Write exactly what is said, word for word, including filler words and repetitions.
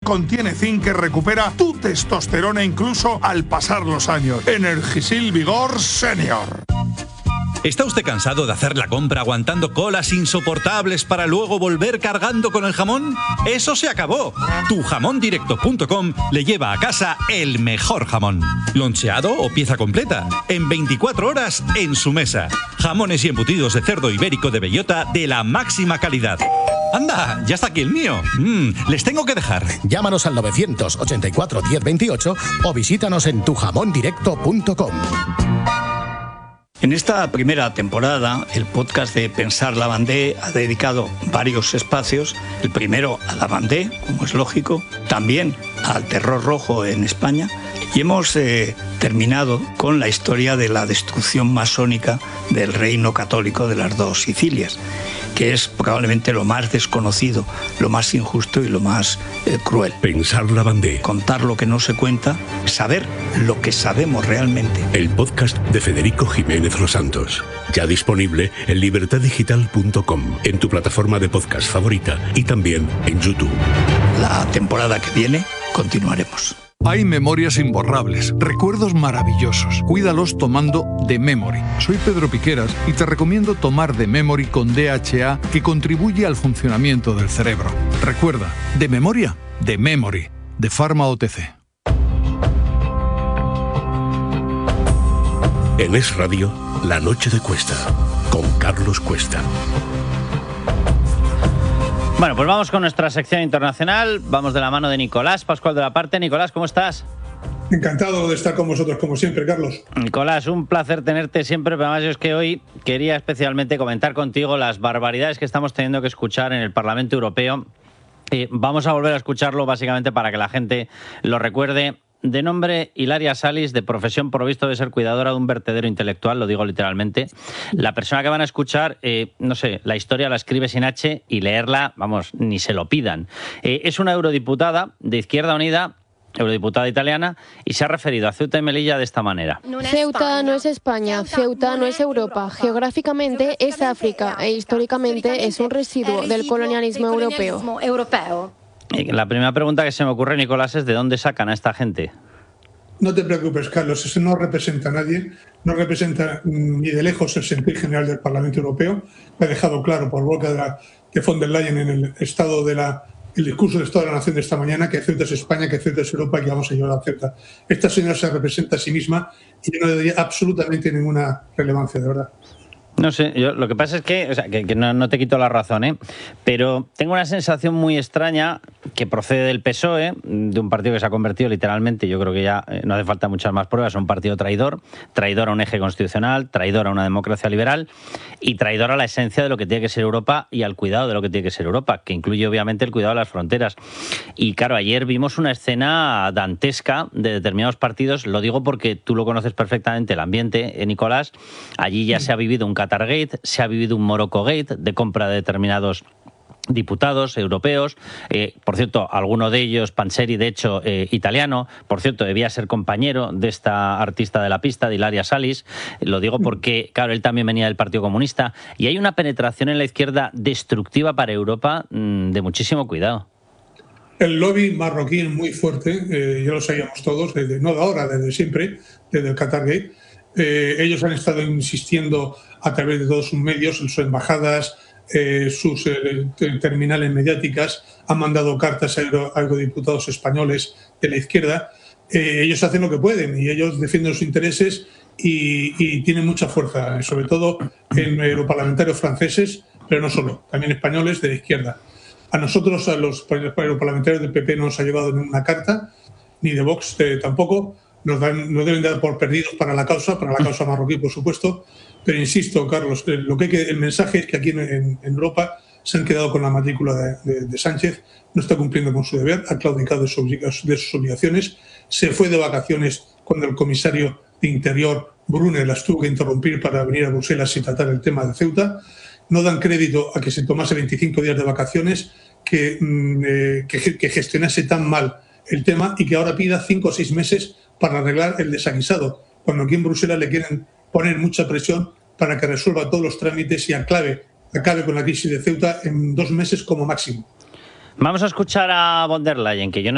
contiene zinc que recupera tu testosterona incluso al pasar los años. Energisil Vigor Senior. ¿Está usted cansado de hacer la compra aguantando colas insoportables para luego volver cargando con el jamón? ¡Eso se acabó! tu jamón directo punto com le lleva a casa el mejor jamón. Loncheado o pieza completa, en veinticuatro horas en su mesa. Jamones y embutidos de cerdo ibérico de bellota de la máxima calidad. ¡Anda! ¡Ya está aquí el mío! Mm, les tengo que dejar. Llámanos al novecientos ochenta y cuatro diez veintiocho o visítanos en tu jamón directo punto com. En esta primera temporada, el podcast de Pensar la Vendée ha dedicado varios espacios. El primero a la Vendée, como es lógico, también al terror rojo en España. Y hemos eh, terminado con la historia de la destrucción masónica del reino católico de las dos Sicilias, que es probablemente lo más desconocido, lo más injusto y lo más eh, cruel. Pensar la Vendée. Contar lo que no se cuenta, saber lo que sabemos realmente. El podcast de Federico Jiménez Los Santos. Ya disponible en libertad digital punto com, en tu plataforma de podcast favorita y también en YouTube. La temporada que viene continuaremos. Hay memorias imborrables, recuerdos maravillosos. Cuídalos tomando The Memory. Soy Pedro Piqueras y te recomiendo tomar The Memory con D H A, que contribuye al funcionamiento del cerebro. Recuerda, de memoria, The Memory, de Pharma O T C. En Es Radio, La Noche de Cuesta, con Carlos Cuesta. Bueno, pues vamos con nuestra sección internacional. Vamos de la mano de Nicolás Pascual de la Parte. Nicolás, ¿cómo estás? Encantado de estar con vosotros, como siempre, Carlos. Nicolás, un placer tenerte siempre, pero además yo es que hoy quería especialmente comentar contigo las barbaridades que estamos teniendo que escuchar en el Parlamento Europeo. Eh, vamos a volver a escucharlo básicamente para que la gente lo recuerde. De nombre Ilaria Salis, de profesión por lo visto de ser cuidadora de un vertedero intelectual, lo digo literalmente. La persona que van a escuchar, eh, no sé, la historia la escribe sin H y leerla, vamos, ni se lo pidan. Eh, es una eurodiputada de Izquierda Unida, eurodiputada italiana, y se ha referido a Ceuta y Melilla de esta manera. Ceuta no es España, Ceuta no es Europa. Geográficamente es África e históricamente es un residuo del colonialismo europeo. La primera pregunta que se me ocurre, Nicolás, es ¿de dónde sacan a esta gente? No te preocupes, Carlos, eso no representa a nadie, no representa ni de lejos el sentir general del Parlamento Europeo. Lo ha dejado claro por boca de, la, de von der Leyen en el estado de la, el discurso del Estado de la Nación de esta mañana, que Ceuta es España, que Ceuta es Europa y que vamos a llevar a Ceuta. Esta señora se representa a sí misma y no le daría absolutamente ninguna relevancia, de verdad. No sé, yo lo que pasa es que, o sea, que, que no, no te quito la razón, ¿eh? Pero tengo una sensación muy extraña que procede del P S O E, de un partido que se ha convertido literalmente, yo creo que ya no hace falta muchas más pruebas, un partido traidor, traidor a un eje constitucional, traidor a una democracia liberal y traidor a la esencia de lo que tiene que ser Europa y al cuidado de lo que tiene que ser Europa, que incluye obviamente el cuidado de las fronteras. Y claro, ayer vimos una escena dantesca de determinados partidos, lo digo porque tú lo conoces perfectamente, el ambiente, eh, Nicolás, allí ya se ha vivido un Qatargate, se ha vivido un Morocco-gate de compra de determinados diputados europeos, eh, por cierto, alguno de ellos, Panzeri, de hecho, eh, italiano, por cierto, debía ser compañero de esta artista de la pista, de Ilaria Salis, lo digo porque, claro, él también venía del Partido Comunista, y hay una penetración en la izquierda destructiva para Europa mmm, de muchísimo cuidado. El lobby marroquí es muy fuerte, eh, ya lo sabíamos todos, desde, no de ahora, desde siempre, desde el Qatargate. Eh, ellos han estado insistiendo a través de todos sus medios, sus embajadas, eh, sus eh, terminales mediáticas, han mandado cartas a, a eurodiputados españoles de la izquierda. Eh, ellos hacen lo que pueden y ellos defienden sus intereses y, y tienen mucha fuerza, sobre todo en europarlamentarios franceses, pero no solo, también españoles de la izquierda. A nosotros, a los europarlamentarios del P P, no nos ha llegado ninguna carta, ni de Vox eh, tampoco. Nos, dan, nos deben dar por perdidos para la causa, para la causa marroquí, por supuesto. Pero insisto, Carlos, lo que, hay que el mensaje es que aquí en, en, en Europa se han quedado con la matrícula de, de, de Sánchez, no está cumpliendo con su deber, ha claudicado de, su, de sus obligaciones, se fue de vacaciones cuando el comisario de Interior, Brunner, las tuvo que interrumpir para venir a Bruselas y tratar el tema de Ceuta. No dan crédito a que se tomase veinticinco días de vacaciones, que, eh, que, que gestionase tan mal el tema y que ahora pida cinco o seis meses para arreglar el desaguisado, cuando aquí en Bruselas le quieren poner mucha presión para que resuelva todos los trámites y acabe, acabe con la crisis de Ceuta en dos meses como máximo. Vamos a escuchar a von der Leyen, que yo no